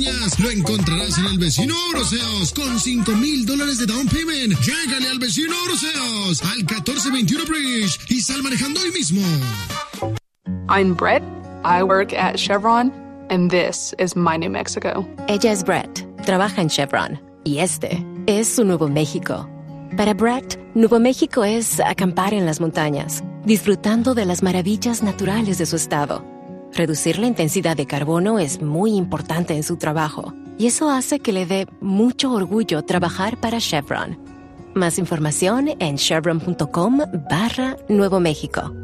Lo encontrarás en el vecino Oroseos con $5,000 de down payment. Llégale al vecino Oroseos al 1421 Bridge y sal manejando hoy mismo. I'm Brett. I work at Chevron, and this is my New Mexico. Ella es Brett. Trabaja en Chevron. Y este es su Nuevo México. Para Brett, Nuevo México es acampar en las montañas, disfrutando de las maravillas naturales de su estado. Reducir la intensidad de carbono es muy importante en su trabajo, y eso hace que le dé mucho orgullo trabajar para Chevron. Más información en chevron.com/Nuevo México.